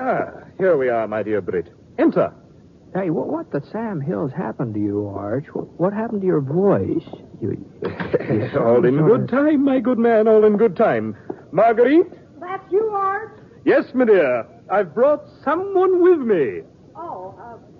Here we are, my dear Britt. Enter. Hey, what the Sam Hills happened to you, Arch? What happened to your voice? All in good time, my good man, all in good time. Marguerite? That's you, Art? Yes, my dear. I've brought someone with me. Oh,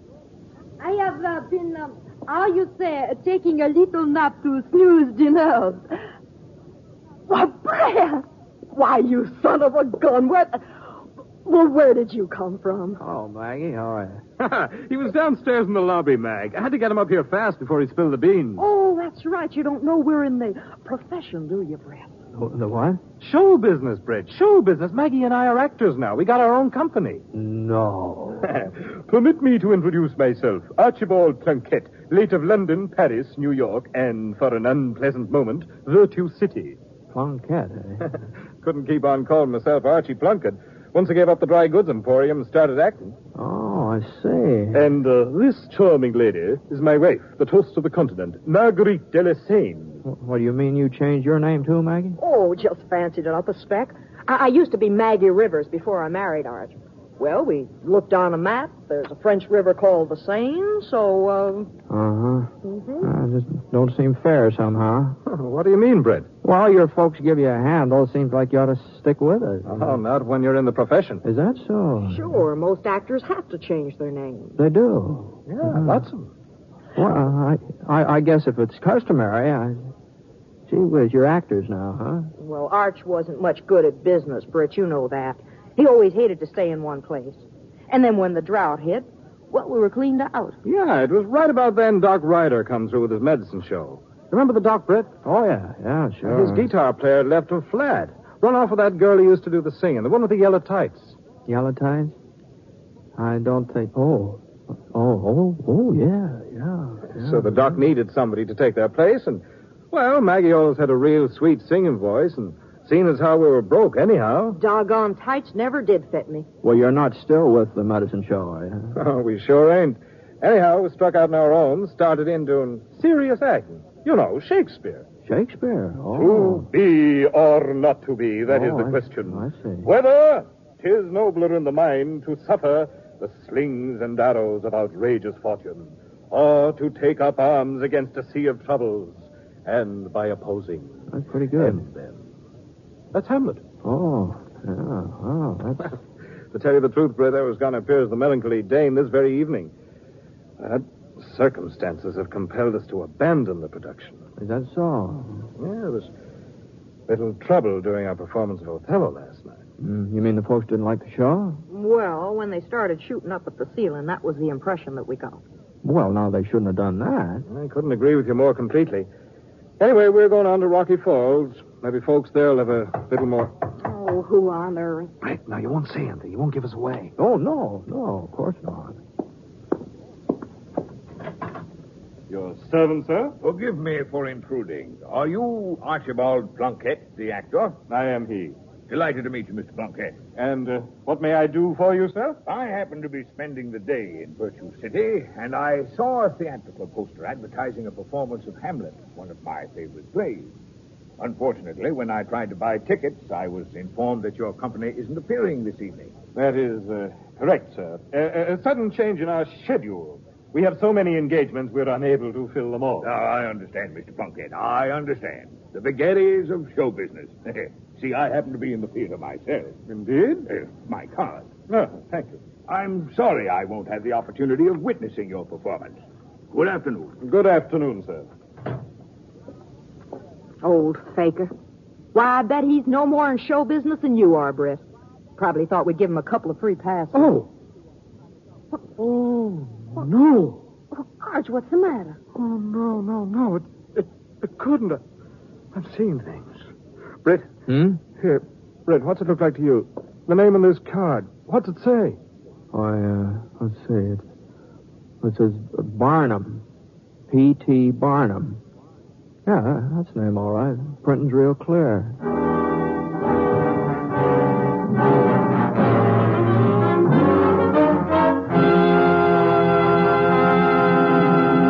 I have been, how you say, taking a little nap to snooze the nerves. Why, Brad! Why, you son of a gun, where did you come from? Oh, Maggie, how are you? He was downstairs in the lobby, Mag. I had to get him up here fast before he spilled the beans. Oh, that's right. You don't know we're in the profession, do you, Brad? The what? Show business, Britt. Show business. Maggie and I are actors now. We got our own company. No. Permit me to introduce myself. Archibald Plunkett, late of London, Paris, New York, and, for an unpleasant moment, Virtue City. Plunkett, eh? Couldn't keep on calling myself Archie Plunkett. Once I gave up the dry goods emporium and started acting. Oh, I see. And this charming lady is my wife, the toast of the continent, Marguerite Delassane. What do you mean you changed your name too, Maggie? Oh, just fancied it up a speck. I used to be Maggie Rivers before I married Art. Well, we looked on a map. There's a French river called the Seine, so, Just don't seem fair somehow. What do you mean, Brett? Well, your folks give you a handle. Seems like you ought to stick with it. Oh, not when you're in the profession. Is that so? Sure, most actors have to change their names. They do? Yeah, lots of them. Well, I guess if it's customary, Gee whiz, you're actors now, huh? Well, Arch wasn't much good at business, Britt. You know that. He always hated to stay in one place. And then when the drought hit, well, we were cleaned out. Yeah, it was right about then Doc Ryder come through with his medicine show. Remember the Doc, Britt? Oh, yeah, sure. His guitar player left him flat. Run off with that girl who used to do the singing, the one with the yellow tights. Yellow tights? I don't think... yeah. So the Doc needed somebody to take their place, and, well, Maggie always had a real sweet singing voice, and seeing as how we were broke anyhow. Doggone tights never did fit me. Well, you're not still with the medicine show, are you? Oh, we sure ain't. Anyhow, we struck out on our own, started in doing serious acting. You know, Shakespeare. Shakespeare? Oh. To be or not to be, that is the question. I see. Whether 'tis nobler in the mind to suffer the slings and arrows of outrageous fortune, or to take up arms against a sea of troubles, and by opposing... That's pretty good. End them. That's Hamlet. Oh, yeah. Oh, that's... To tell you the truth, Brett, I was going to appear as the melancholy Dane this very evening. But circumstances have compelled us to abandon the production. Is that so? Yeah, there was little trouble during our performance of Othello last night. You mean the folks didn't like the show? Well, when they started shooting up at the ceiling, that was the impression that we got. Well, now, they shouldn't have done that. I couldn't agree with you more completely. Anyway, we're going on to Rocky Falls. Maybe folks there'll have a little more... Oh, who on earth? Right, now, you won't say anything. You won't give us away. Oh, no, of course not. Your servant, sir? Forgive me for intruding. Are you Archibald Plunkett, the actor? I am he. Delighted to meet you, Mr. Plunkett. And what may I do for you, sir? I happen to be spending the day in Virtue City, and I saw a theatrical poster advertising a performance of Hamlet, one of my favorite plays. Unfortunately, when I tried to buy tickets, I was informed that your company isn't appearing this evening. That is correct, sir. A sudden change in our schedule. We have so many engagements, we're unable to fill them all. I understand, Mr. Plunkett. I understand. The vagaries of show business. See, I happen to be in the theater myself. Indeed? My card. Oh, thank you. I'm sorry I won't have the opportunity of witnessing your performance. Good afternoon. Good afternoon, sir. Old faker. Why, I bet he's no more in show business than you are, Britt. Probably thought we'd give him a couple of free passes. Oh, no. Oh, Arch, what's the matter? Oh, no. It couldn't. I'm seeing things. Britt? Here, Britt, what's it look like to you? The name on this card. What's it say? Let's see. It says Barnum. P.T. Barnum. Yeah, that's the name, all right. Printing's real clear.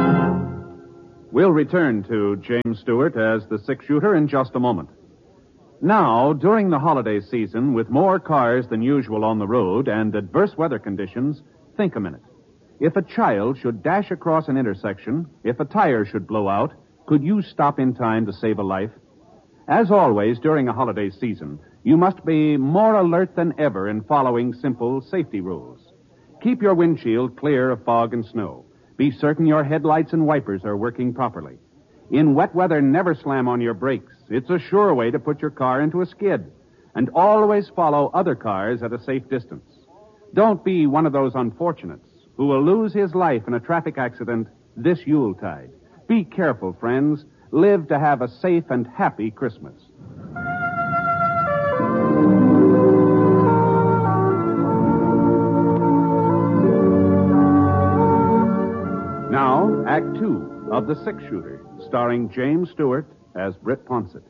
We'll return to James Stewart as the six-shooter in just a moment. Now, during the holiday season, with more cars than usual on the road and adverse weather conditions, think a minute. If a child should dash across an intersection, if a tire should blow out, could you stop in time to save a life? As always, during a holiday season, you must be more alert than ever in following simple safety rules. Keep your windshield clear of fog and snow. Be certain your headlights and wipers are working properly. In wet weather, never slam on your brakes. It's a sure way to put your car into a skid. And always follow other cars at a safe distance. Don't be one of those unfortunates who will lose his life in a traffic accident this Yuletide. Be careful, friends. Live to have a safe and happy Christmas. Now, Act Two of The Six Shooter, starring James Stewart as Britt Ponsett.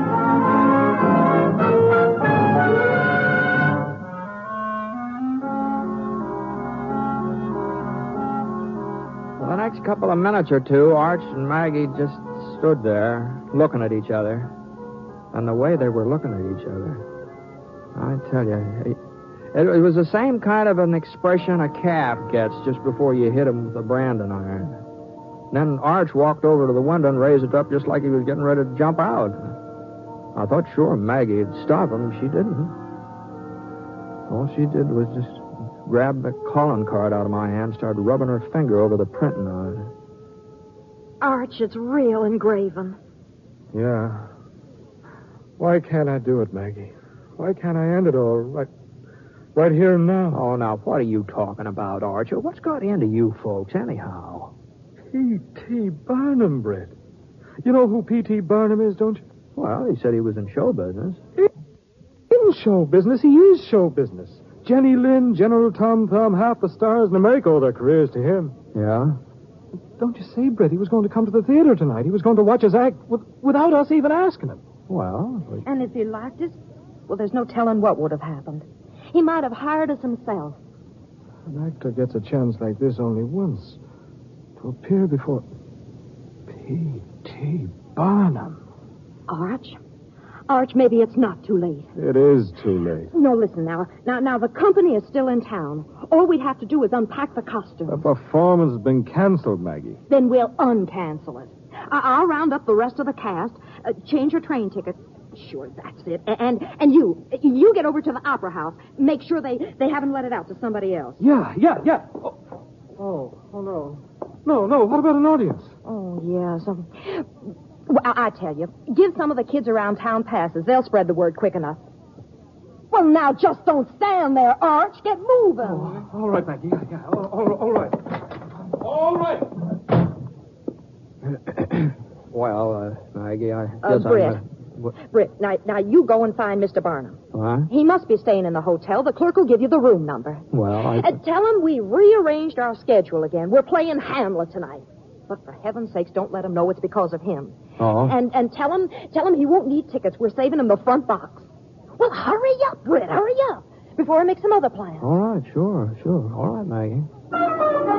For the next couple of minutes or two, Arch and Maggie just stood there, looking at each other. And the way they were looking at each other, I tell you, it was the same kind of an expression a calf gets just before you hit him with a branding iron. Then Arch walked over to the window and raised it up just like he was getting ready to jump out. I thought sure Maggie'd stop him. She didn't. All she did was just grab the calling card out of my hand and started rubbing her finger over the printing on it. Arch, it's real engraven. Yeah. Why can't I do it, Maggie? Why can't I end it all right here and now? Oh, now, what are you talking about, Arch? What's got into you folks, anyhow? P.T. Barnum, Britt. You know who P.T. Barnum is, don't you? Well, he said he was in show business. In show business? He is show business. Jenny Lind, General Tom Thumb, half the stars in America owe their careers to him. Yeah? Don't you see, Britt? He was going to come to the theater tonight. He was going to watch us act without us even asking him. Well... And if he liked us, well, there's no telling what would have happened. He might have hired us himself. An actor gets a chance like this only once. To appear before P.T. Barnum. Arch, maybe it's not too late. It is too late. No, listen now. Now, the company is still in town. All we'd have to do is unpack the costume. The performance has been canceled, Maggie. Then we'll uncancel it. I'll round up the rest of the cast, change your train tickets. Sure, that's it. And you get over to the Opera House. Make sure they haven't let it out to somebody else. Yeah. Oh, no. No, what about an audience? Oh, yes. Well, I tell you, give some of the kids around town passes. They'll spread the word quick enough. Well, now, just don't stand there, Arch. Get moving. Oh, all right, Maggie. Yeah. All right. All right. Well, Maggie, I guess Britt. Britt, now you go and find Mr. Barnum. What? He must be staying in the hotel. The clerk will give you the room number. Well, Tell him we rearranged our schedule again. We're playing Hamlet tonight. But for heaven's sakes, don't let him know it's because of him. Oh. And tell him he won't need tickets. We're saving him the front box. Well, hurry up, Britt, hurry up, before I make some other plans. all right, sure. All right, Maggie.